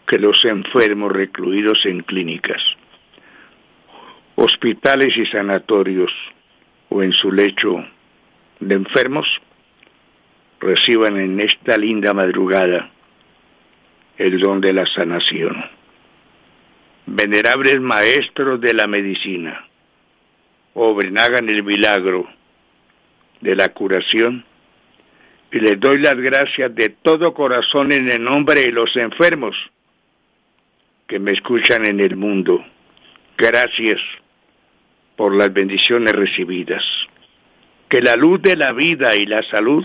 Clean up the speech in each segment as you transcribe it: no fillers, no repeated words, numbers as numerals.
que los enfermos recluidos en clínicas, hospitales y sanatorios o en su lecho de enfermos reciban en esta linda madrugada el don de la sanación. Venerables maestros de la medicina, obren, hagan el milagro de la curación, y les doy las gracias de todo corazón en el nombre de los enfermos que me escuchan en el mundo. Gracias por las bendiciones recibidas. Que la luz de la vida y la salud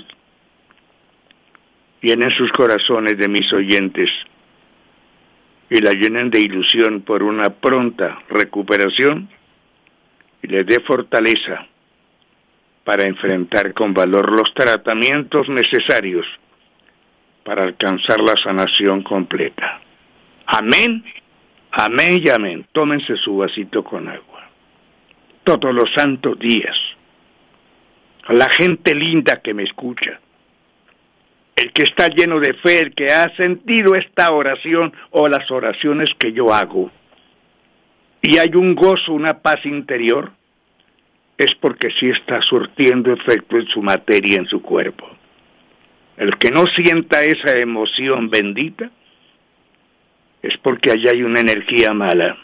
llenen sus corazones de mis oyentes y la llenen de ilusión por una pronta recuperación y les dé fortaleza para enfrentar con valor los tratamientos necesarios para alcanzar la sanación completa. Amén, amén y amén. Tómense su vasito con agua. Todos los santos días, a la gente linda que me escucha, el que está lleno de fe, el que ha sentido esta oración o las oraciones que yo hago, y hay un gozo, una paz interior, es porque sí está surtiendo efecto en su materia, en su cuerpo. El que no sienta esa emoción bendita, es porque allá hay una energía mala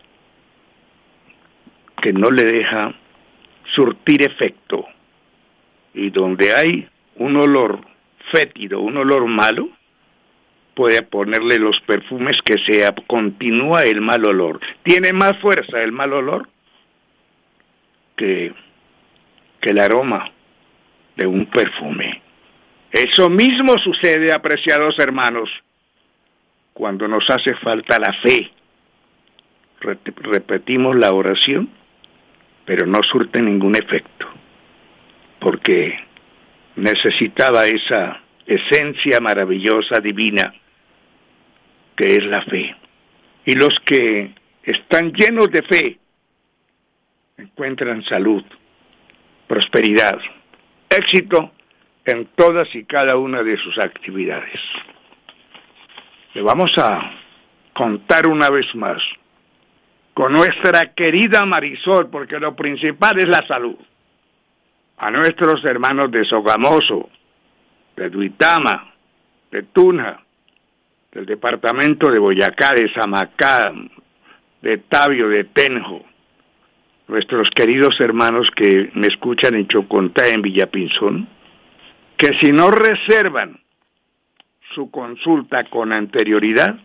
que no le deja surtir efecto. Y donde hay un olor fétido, un olor malo, puede ponerle los perfumes que sea, continúa el mal olor. Tiene más fuerza el mal olor que el aroma de un perfume. Eso mismo sucede, apreciados hermanos, cuando nos hace falta la fe. Repetimos la oración, pero no surte ningún efecto, porque necesitaba esa esencia maravillosa, divina, que es la fe. Y los que están llenos de fe encuentran salud, prosperidad, éxito en todas y cada una de sus actividades. Le vamos a contar una vez más con nuestra querida Marisol, porque lo principal es la salud. A nuestros hermanos de Sogamoso, de Duitama, de Tunja, del departamento de Boyacá, de Samacá, de Tabio, de Tenjo, nuestros queridos hermanos que me escuchan en Chocontá, en Villapinzón, que si no reservan su consulta con anterioridad,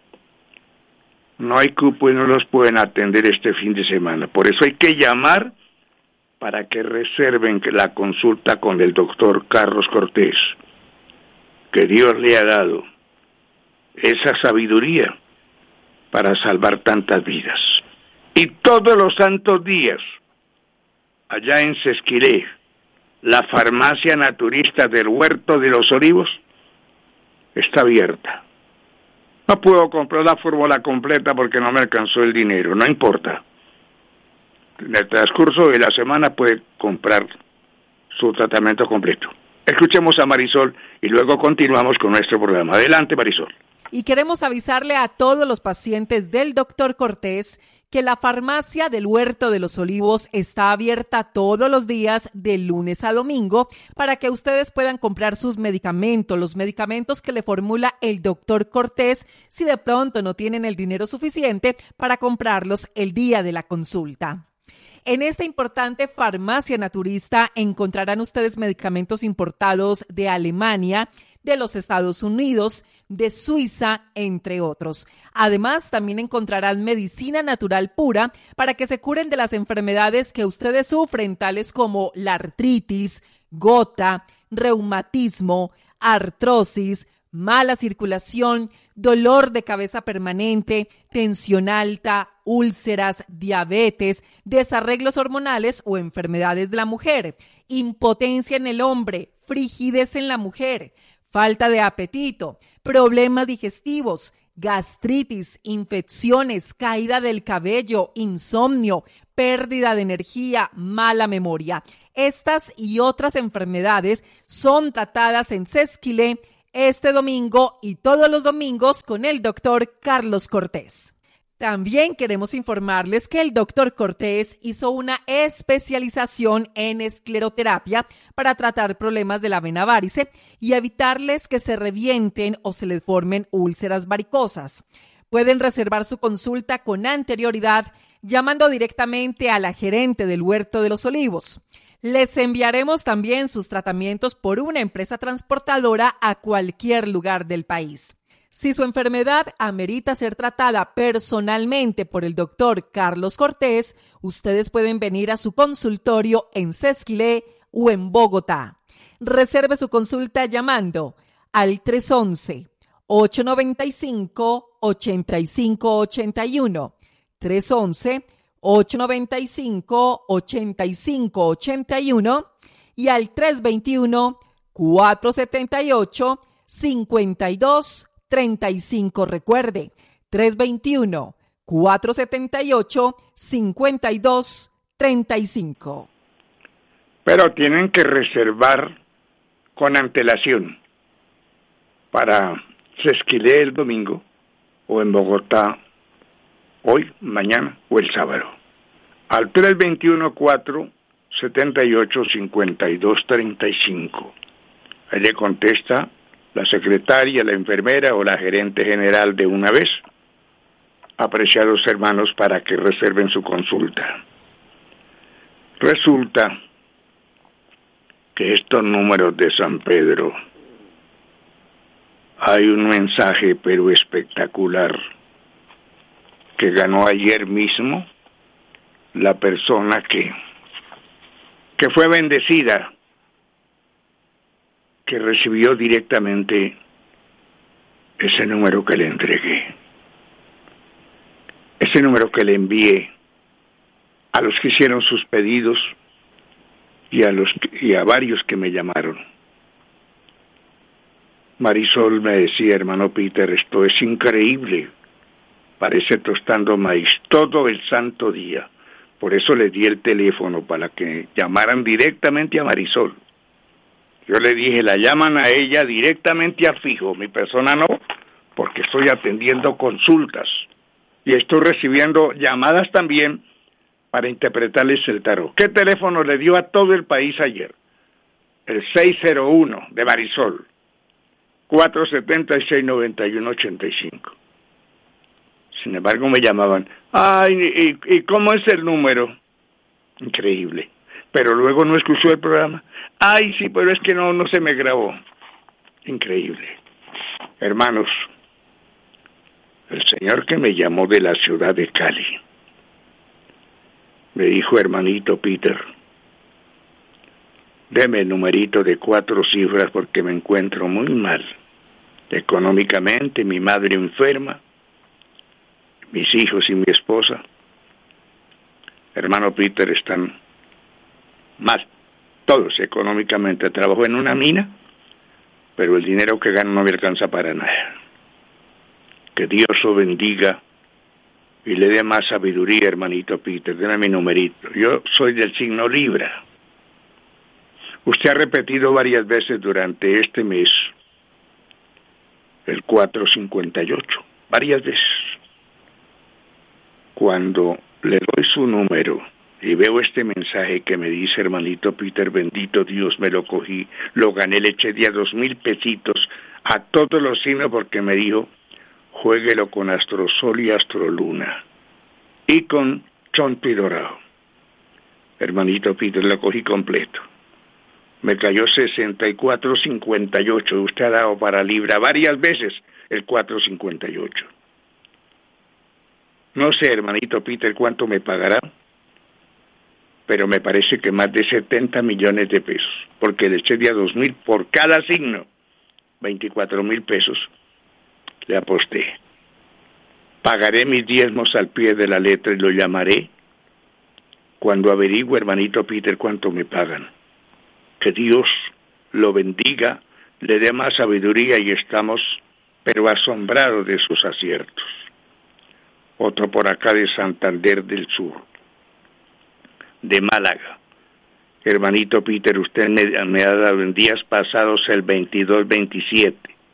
no hay cupo y no los pueden atender este fin de semana. Por eso hay que llamar para que reserven la consulta con el doctor Carlos Cortés, que Dios le ha dado esa sabiduría para salvar tantas vidas. Y todos los santos días, allá en Sesquiré, la farmacia naturista del Huerto de los Olivos está abierta. No puedo comprar la fórmula completa porque no me alcanzó el dinero, no importa. En el transcurso de la semana puede comprar su tratamiento completo. Escuchemos a Marisol y luego continuamos con nuestro programa. Adelante, Marisol. Y queremos avisarle a todos los pacientes del doctor Cortés que la farmacia del Huerto de los Olivos está abierta todos los días de lunes a domingo para que ustedes puedan comprar sus medicamentos, los medicamentos que le formula el doctor Cortés, si de pronto no tienen el dinero suficiente para comprarlos el día de la consulta. En esta importante farmacia naturista encontrarán ustedes medicamentos importados de Alemania, de los Estados Unidos, de Suiza, entre otros. Además, también encontrarán medicina natural pura para que se curen de las enfermedades que ustedes sufren, tales como la artritis, gota, reumatismo, artrosis, mala circulación, dolor de cabeza permanente, tensión alta, úlceras, diabetes, desarreglos hormonales o enfermedades de la mujer, impotencia en el hombre, frigidez en la mujer, falta de apetito, problemas digestivos, gastritis, infecciones, caída del cabello, insomnio, pérdida de energía, mala memoria. Estas y otras enfermedades son tratadas en Sesquilé, este domingo y todos los domingos con el doctor Carlos Cortés. También queremos informarles que el doctor Cortés hizo una especialización en escleroterapia para tratar problemas de la vena varice y evitarles que se revienten o se les formen úlceras varicosas. Pueden reservar su consulta con anterioridad llamando directamente a la gerente del Huerto de los Olivos. Les enviaremos también sus tratamientos por una empresa transportadora a cualquier lugar del país. Si su enfermedad amerita ser tratada personalmente por el doctor Carlos Cortés, ustedes pueden venir a su consultorio en Sesquilé o en Bogotá. Reserve su consulta llamando al 311-895-8581, 311-895-8581 y al 321-478-5235. Recuerde, 321-478-5235. Pero tienen que reservar con antelación para Sesquilé el domingo o en Bogotá hoy, mañana o el sábado. Al 321-478-5235. Ahí le contesta la secretaria, la enfermera o la gerente general de una vez. Apreciados hermanos, para que reserven su consulta. Resulta que estos números de San Pedro, hay un mensaje pero espectacular que ganó ayer mismo la persona que fue bendecida, que recibió directamente ese número que le entregué, ese número que le envié a los que hicieron sus pedidos y a varios que me llamaron. Marisol me decía, hermano Peter, esto es increíble, parece tostando maíz todo el santo día. Por eso le di el teléfono para que llamaran directamente a Marisol. Yo le dije, la llaman a ella directamente a fijo, mi persona no, porque estoy atendiendo consultas y estoy recibiendo llamadas también para interpretarles el tarot. ¿Qué teléfono le dio a todo el país ayer? El 601 de Marisol, 476-9185. Sin embargo, me llamaban, ay, ¿y cómo es el número? Increíble. Pero luego no escuchó el programa. Ay, sí, pero es que no se me grabó. Increíble. Hermanos, el señor que me llamó de la ciudad de Cali me dijo, hermanito Peter, deme el numerito de 4 cifras porque me encuentro muy mal. Económicamente, mi madre enferma, mis hijos y mi esposa. Hermano Peter, están mal, todos económicamente. Trabajo en una mina, pero el dinero que gano no me alcanza para nada. Que Dios lo bendiga y le dé más sabiduría, hermanito Peter. Deme mi numerito. Yo soy del signo Libra. Usted ha repetido varias veces durante este mes el 458, varias veces. Cuando le doy su número y veo este mensaje que me dice, hermanito Peter, bendito Dios, me lo cogí, lo gané, le eché día 2,000 pesitos a todos los signos porque me dijo, juéguelo con Astrosol y Astroluna y con Chonto y Dorado. Hermanito Peter, lo cogí completo. Me cayó 64.58. Usted ha dado para Libra varias veces el 4.58. No sé, hermanito Peter, cuánto me pagará, pero me parece que más de 70 millones de pesos, porque le eché día 2,000 por cada signo, 24,000 pesos le aposté. Pagaré mis diezmos al pie de la letra y lo llamaré cuando averigüe, hermanito Peter, cuánto me pagan. Que Dios lo bendiga, le dé más sabiduría y estamos, pero asombrados de sus aciertos. Otro por acá de Santander del Sur, de Málaga. Hermanito Peter, usted me ha dado en días pasados el 22-27.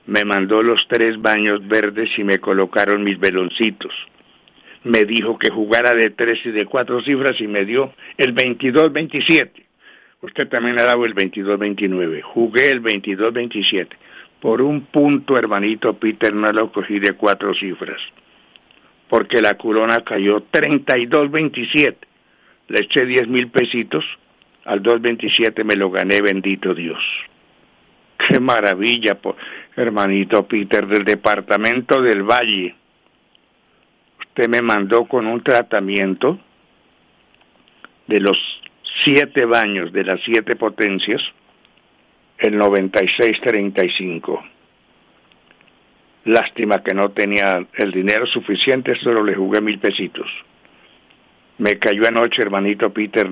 Me mandó los 3 baños verdes y me colocaron mis veloncitos. Me dijo que jugara de 3 y de 4 cifras y me dio el 22-27. Usted también ha dado el 22-29. Jugué el 22-27. Por un punto, hermanito Peter, no lo cogí de 4 cifras. Porque la corona cayó 32-27. Le eché 10,000 pesitos. Al 2.27 me lo gané, bendito Dios. ¡Qué maravilla, hermanito Peter, del departamento del Valle! Usted me mandó con un tratamiento de los 7 baños, de las 7 potencias, el 96-35. Lástima que no tenía el dinero suficiente, solo le jugué 1,000 pesitos. Me cayó anoche, hermanito Peter,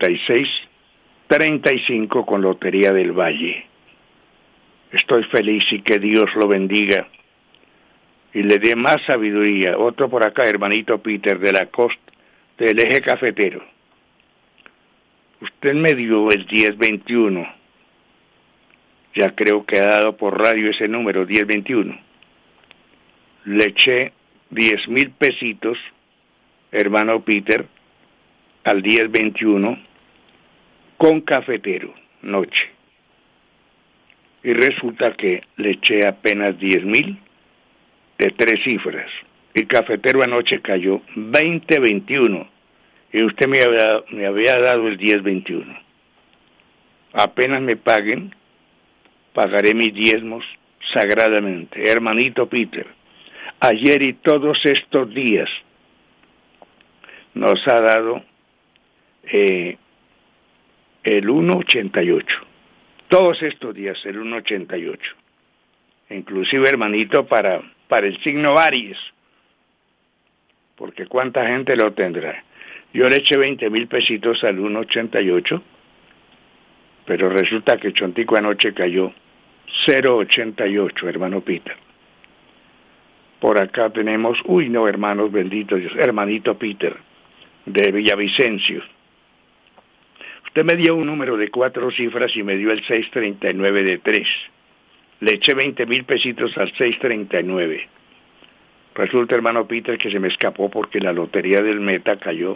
96-35 con Lotería del Valle. Estoy feliz y que Dios lo bendiga y le dé más sabiduría. Otro por acá, hermanito Peter, de la costa, del eje cafetero. Usted me dio el 1021. Ya creo que ha dado por radio ese número, 1021. Le eché 10,000 pesitos, hermano Peter, al 1021 con cafetero, noche. Y resulta que le eché apenas 10,000 de 3 cifras. El cafetero anoche cayó 20-21 y usted me había dado el 10-21. Apenas me paguen, pagaré mis diezmos sagradamente. Hermanito Peter, ayer y todos estos días nos ha dado el 1.88. Todos estos días el 1.88. Inclusive, hermanito, para el signo Aries. Porque cuánta gente lo tendrá. Yo le eché 20,000 pesitos al 1.88, pero resulta que Chontico anoche cayó 0.88, hermano Peter. Por acá tenemos, hermanos benditos, hermanito Peter, de Villavicencio. Usted me dio un número de 4 cifras y me dio el 639 de 3. Le eché 20,000 pesitos al 639. Resulta, hermano Peter, que se me escapó porque la lotería del Meta cayó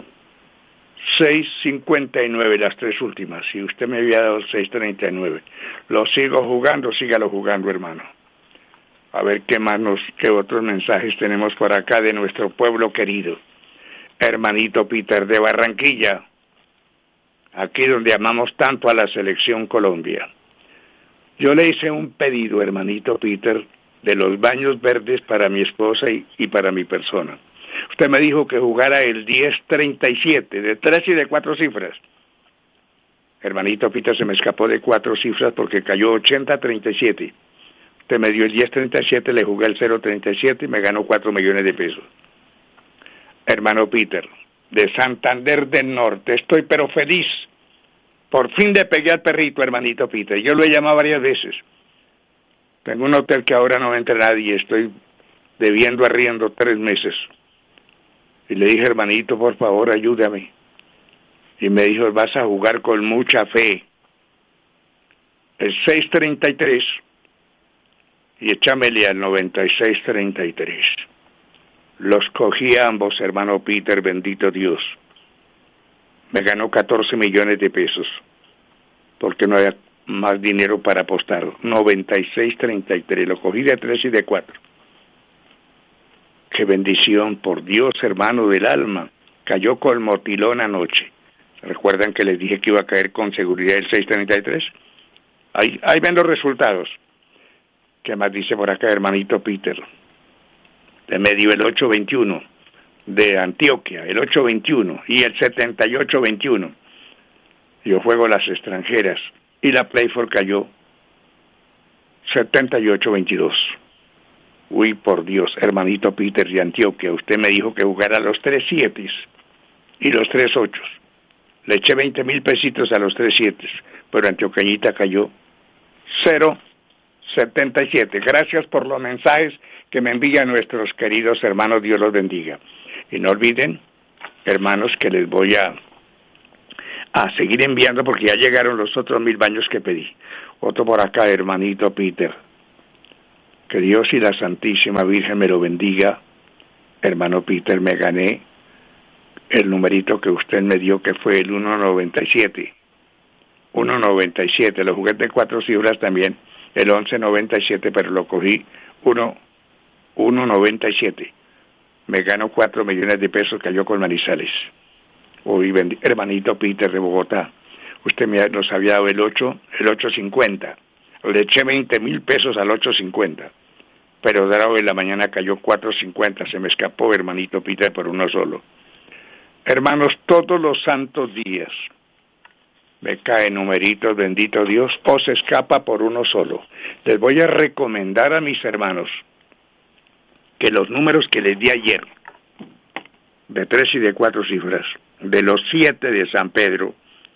6.59 las 3 últimas. Si usted me había dado el 6.39, lo sigo jugando, sígalo jugando, hermano. A ver qué otros mensajes tenemos por acá de nuestro pueblo querido. Hermanito Peter de Barranquilla, aquí donde amamos tanto a la selección Colombia. Yo le hice un pedido, hermanito Peter, de los baños verdes para mi esposa y para mi persona. Usted me dijo que jugara el 10-37, de 3 y de 4 cifras. Hermanito Peter, se me escapó de 4 cifras porque cayó 80-37. Usted me dio el 10-37, le jugué el 0-37 y me ganó 4 millones de pesos. Hermano Peter, de Santander del Norte, estoy pero feliz. Por fin le pegué al perrito, hermanito Peter. Yo lo he llamado varias veces. Tengo un hotel que ahora no entra nadie, estoy debiendo arriendo 3 meses. Y le dije, hermanito, por favor, ayúdame. Y me dijo, vas a jugar con mucha fe. El 633 y échamele al 96-33. Los cogí a ambos, hermano Peter, bendito Dios. Me ganó 14 millones de pesos, porque no había más dinero para apostar. 96-33, lo cogí de 3 y de 4. Qué bendición, por Dios, hermano del alma. Cayó con motilón anoche. ¿Recuerdan que les dije que iba a caer con seguridad el 633? Ahí ven los resultados. ¿Qué más dice por acá, hermanito Peter? De medio el 821 de Antioquia, el 821 y el 7821. Yo juego las extranjeras y la Playford cayó 78-22. Uy, por Dios, hermanito Peter de Antioquia, usted me dijo que jugara los 3 7 y los 3 8. Le eché 20,000 pesitos a los 3 7, pero Antioqueñita cayó 0.77. Gracias por los mensajes que me envían nuestros queridos hermanos, Dios los bendiga. Y no olviden, hermanos, que les voy a seguir enviando porque ya llegaron los otros 1,000 baños que pedí. Otro por acá, hermanito Peter. Que Dios y la Santísima Virgen me lo bendiga. Hermano Peter, me gané el numerito que usted me dio, que fue el 197. 197, lo jugué de 4 cifras también, el 1197, pero lo cogí 197. Me gano 4 millones de pesos, cayó con Manizales. Hoy, hermanito Peter de Bogotá, usted nos había dado el 850. Le eché 20,000 pesos al 850. Pero dado en la mañana cayó 450, se me escapó, hermanito Peter, por uno solo. Hermanos, todos los santos días me caen numeritos, bendito Dios, o se escapa por uno solo. Les voy a recomendar a mis hermanos que los números que les di ayer, de 3 y de 4 cifras, de los 7 de San Pedro,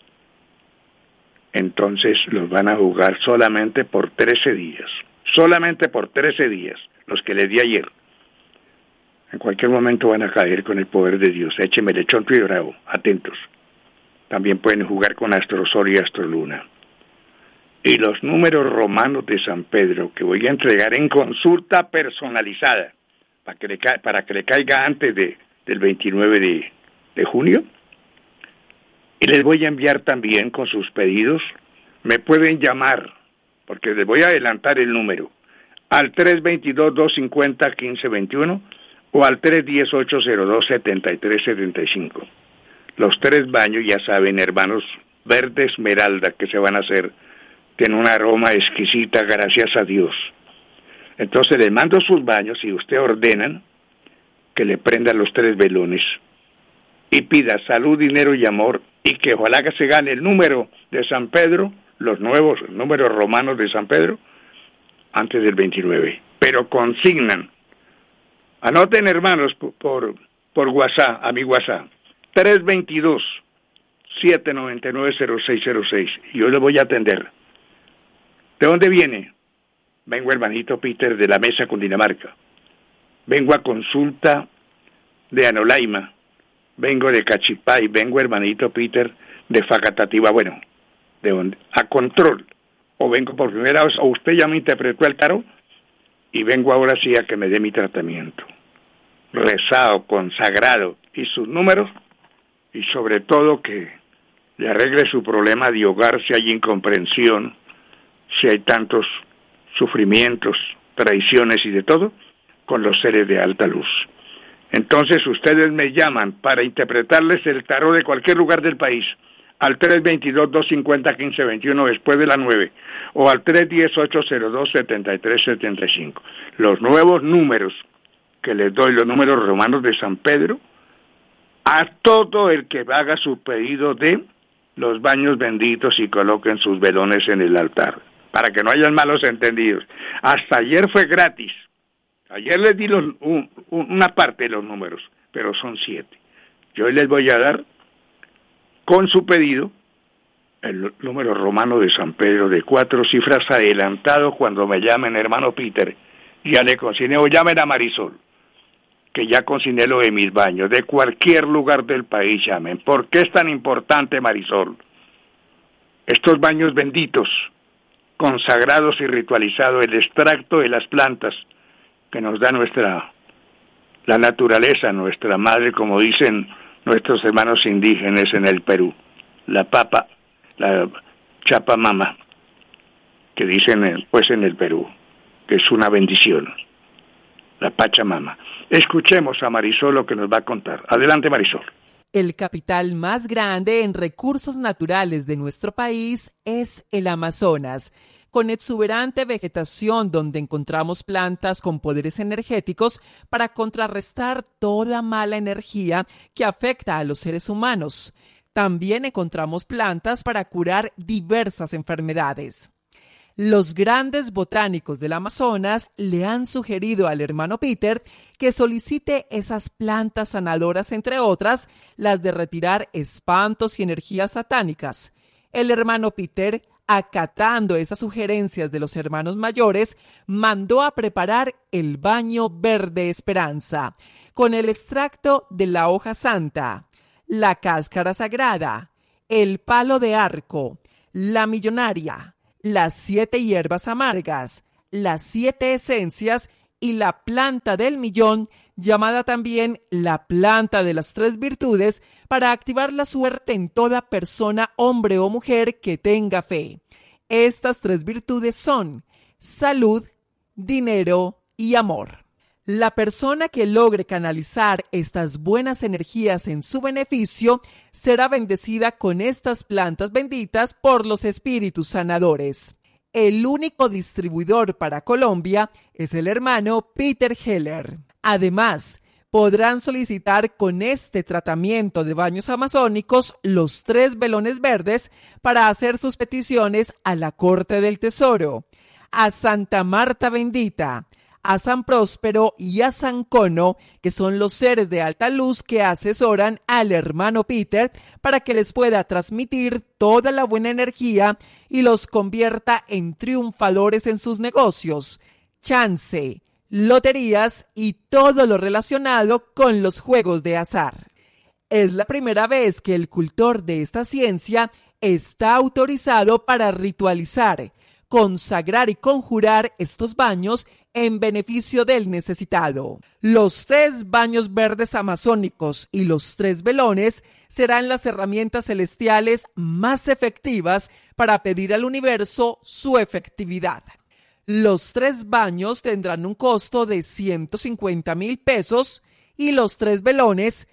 entonces los van a jugar solamente por 13 días. Solamente por 13 días, los que les di ayer. En cualquier momento van a caer con el poder de Dios. Écheme lechón y bravo, atentos. También pueden jugar con Astrosol y Astroluna. Y los números romanos de San Pedro, que voy a entregar en consulta personalizada, para que le caiga antes del 29 de junio. Y les voy a enviar también con sus pedidos. Me pueden llamar, porque les voy a adelantar el número, al 322-250-1521 o al 318-02-7375. Los 3 baños, ya saben, hermanos, verde esmeralda que se van a hacer, tienen un aroma exquisita, gracias a Dios. Entonces les mando sus baños y usted ordenan que le prendan los 3 velones y pida salud, dinero y amor, y que ojalá que se gane el número de San Pedro, los nuevos números romanos de San Pedro, antes del 29. Pero consignan, anoten hermanos por WhatsApp, a mi WhatsApp, 322-799-0606, y yo les voy a atender. ¿De dónde viene? Vengo, hermanito Peter, de la Mesa Cundinamarca. Vengo a consulta de Anolaima. Vengo de Cachipay. Vengo, hermanito Peter, de Facatativá. Bueno, ¿de dónde? A control. O vengo por primera vez, o usted ya me interpretó el tarot, y vengo ahora sí a que me dé mi tratamiento. Rezado, consagrado, y sus números, y sobre todo que le arregle su problema de hogar si hay incomprensión, si hay tantos sufrimientos, traiciones y de todo, con los seres de alta luz. Entonces ustedes me llaman para interpretarles el tarot de cualquier lugar del país, al 322-250-1521 después de las 9, o al 318-02-7375. Los nuevos números que les doy, los números romanos de San Pedro, a todo el que haga su pedido de los baños benditos y coloquen sus velones en el altar, para que no hayan malos entendidos. Hasta ayer fue gratis. Ayer les di una parte de los números, pero son 7. Yo hoy les voy a dar, con su pedido, el número romano de San Pedro de 4 cifras adelantado cuando me llamen, hermano Peter. Ya le consigné, o llamen a Marisol, que ya consigné lo de mis baños. De cualquier lugar del país llamen. ¿Por qué es tan importante, Marisol? Estos baños benditos, consagrados y ritualizados, el extracto de las plantas que nos da la naturaleza, nuestra madre, como dicen nuestros hermanos indígenas en el Perú, la chapamama, que dicen pues en el Perú, que es una bendición, la Pachamama. Escuchemos a Marisol lo que nos va a contar. Adelante, Marisol. El capital más grande en recursos naturales de nuestro país es el Amazonas, con exuberante vegetación donde encontramos plantas con poderes energéticos para contrarrestar toda mala energía que afecta a los seres humanos. También encontramos plantas para curar diversas enfermedades. Los grandes botánicos del Amazonas le han sugerido al hermano Peter que solicite esas plantas sanadoras, entre otras, las de retirar espantos y energías satánicas. El hermano Peter, acatando esas sugerencias de los hermanos mayores, mandó a preparar el baño verde esperanza, con el extracto de la hoja santa, la cáscara sagrada, el palo de arco, la millonaria, las 7 hierbas amargas, las 7 esencias y la planta del millón, llamada también la planta de las 3 virtudes, para activar la suerte en toda persona, hombre o mujer que tenga fe. Estas 3 virtudes son salud, dinero y amor. La persona que logre canalizar estas buenas energías en su beneficio será bendecida con estas plantas benditas por los espíritus sanadores. El único distribuidor para Colombia es el hermano Peter Heller. Además, podrán solicitar con este tratamiento de baños amazónicos los 3 velones verdes para hacer sus peticiones a la Corte del Tesoro, a Santa Marta Bendita, a San Próspero y a San Cono, que son los seres de alta luz que asesoran al hermano Peter para que les pueda transmitir toda la buena energía y los convierta en triunfadores en sus negocios, chance, loterías y todo lo relacionado con los juegos de azar. Es la primera vez que el cultor de esta ciencia está autorizado para ritualizar, consagrar y conjurar estos baños en beneficio del necesitado. Los 3 baños verdes amazónicos y los 3 velones serán las herramientas celestiales más efectivas para pedir al universo su efectividad. Los 3 baños tendrán un costo de 150,000 pesos y los 3 velones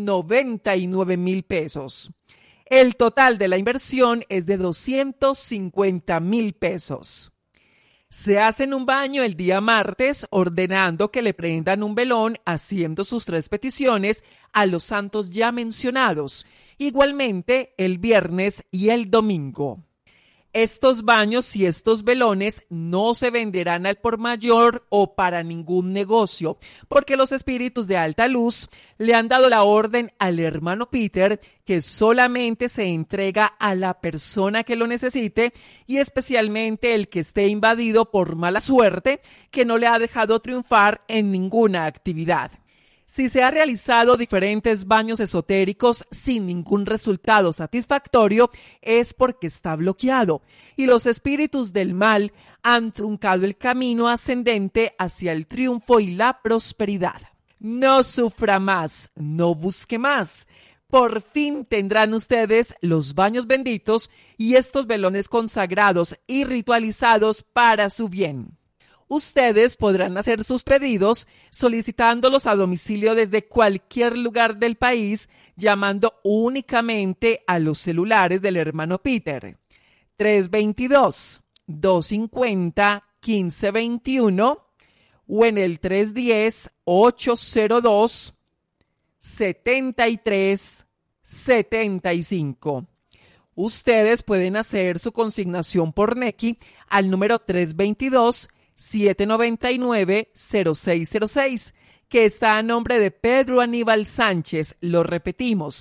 99,000 pesos. El total de la inversión es de 250,000 pesos. Se hacen un baño el día martes, ordenando que le prendan un velón, haciendo sus 3 peticiones a los santos ya mencionados, igualmente el viernes y el domingo. Estos baños y estos velones no se venderán al por mayor o para ningún negocio, porque los espíritus de alta luz le han dado la orden al hermano Peter que solamente se entrega a la persona que lo necesite y especialmente el que esté invadido por mala suerte que no le ha dejado triunfar en ninguna actividad. Si se ha realizado diferentes baños esotéricos sin ningún resultado satisfactorio, es porque está bloqueado y los espíritus del mal han truncado el camino ascendente hacia el triunfo y la prosperidad. No sufra más, no busque más. Por fin tendrán ustedes los baños benditos y estos velones consagrados y ritualizados para su bien. Ustedes podrán hacer sus pedidos solicitándolos a domicilio desde cualquier lugar del país, llamando únicamente a los celulares del hermano Peter. 322-250-1521 o en el 310-802-7375. Ustedes pueden hacer su consignación por Nequi al número 322-799-0606, que está a nombre de Pedro Aníbal Sánchez. Lo repetimos,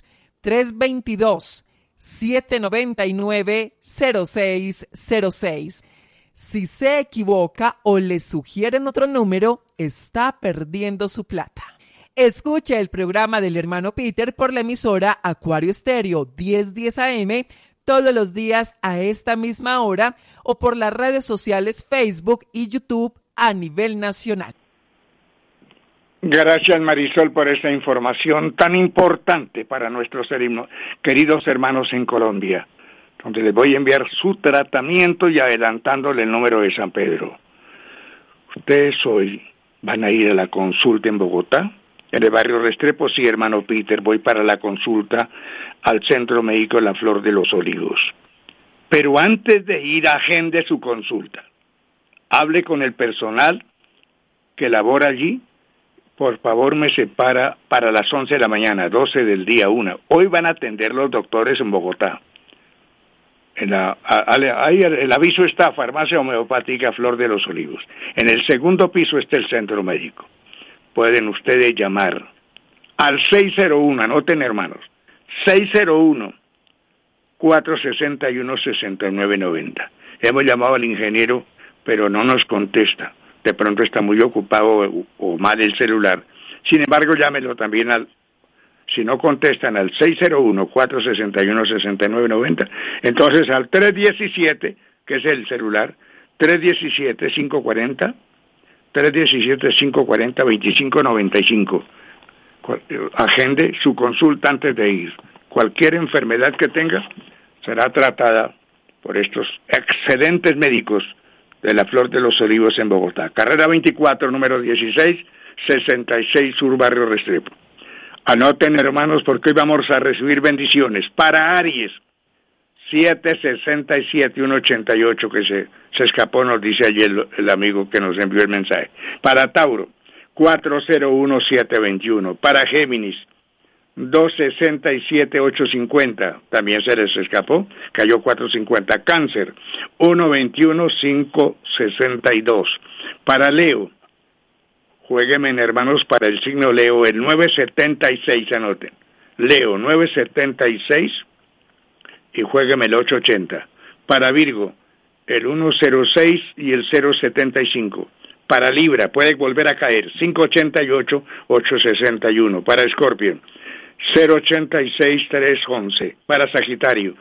322-799-0606. Si se equivoca o le sugieren otro número, está perdiendo su plata. Escuche el programa del hermano Peter por la emisora Acuario Estéreo 1010 AM todos los días a esta misma hora o por las redes sociales Facebook y YouTube a nivel nacional. Gracias, Marisol, por esta información tan importante para nuestros queridos hermanos en Colombia, donde les voy a enviar su tratamiento y adelantándole el número de San Pedro. Ustedes hoy van a ir a la consulta en Bogotá, en el barrio Restrepo. Sí, hermano Peter, voy para la consulta al Centro Médico La Flor de los Olivos. Pero antes de ir, agende su consulta. Hable con el personal que labora allí. Por favor, me separa para las 11 de la mañana, 12 del día 1. Hoy van a atender los doctores en Bogotá. Ahí el aviso está, Farmacia Homeopática Flor de los Olivos. En el segundo piso está el centro médico. Pueden ustedes llamar al 601, anoten hermanos, 601-461-6990. Hemos llamado al ingeniero, pero no nos contesta. De pronto está muy ocupado o mal el celular. Sin embargo, llámelo también si no contestan al 601-461-6990, entonces al 317, que es el celular, 317-540-2595. Agende su consulta antes de ir. Cualquier enfermedad que tenga será tratada por estos excelentes médicos de la Flor de los Olivos en Bogotá. Carrera 24, número 16, 66 Sur, Barrio Restrepo. Anoten, hermanos, porque hoy vamos a recibir bendiciones. Para Aries, 767-188, que se escapó, nos dice ayer el amigo que nos envió el mensaje. Para Tauro, 401-721. Para Géminis, 267-850, también se les escapó, cayó 450. Cáncer, 121-562. Para Leo, juéguenme, hermanos, para el signo Leo, el 976, anoten. Leo, 976, y juéguenme el 880. Para Virgo, el 106 y el 075. Para Libra, puede volver a caer, 588, 861. Para Escorpio, 086-311. Para Sagitario,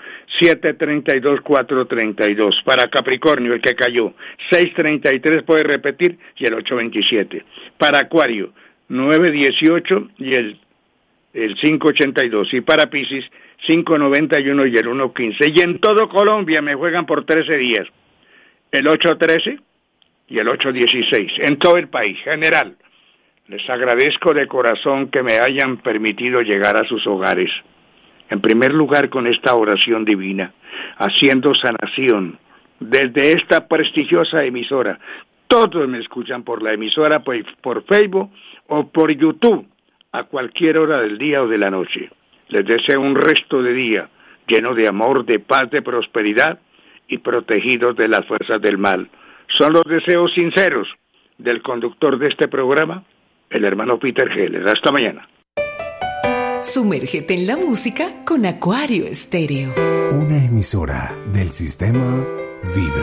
732-432. Para Capricornio, el que cayó, 633, puede repetir, y el 827. Para Acuario, 918 y el 582. Y para Piscis, 591 y el 115. Y en todo Colombia me juegan por 13 días, el 813 y el 816. En todo el país, general. Les agradezco de corazón que me hayan permitido llegar a sus hogares. En primer lugar, con esta oración divina, haciendo sanación desde esta prestigiosa emisora. Todos me escuchan por la emisora, por Facebook o por YouTube, a cualquier hora del día o de la noche. Les deseo un resto de día lleno de amor, de paz, de prosperidad y protegidos de las fuerzas del mal. Son los deseos sinceros del conductor de este programa, el hermano Peter Heller. Hasta mañana. Sumérgete en la música con Acuario Estéreo. Una emisora del sistema Vibra.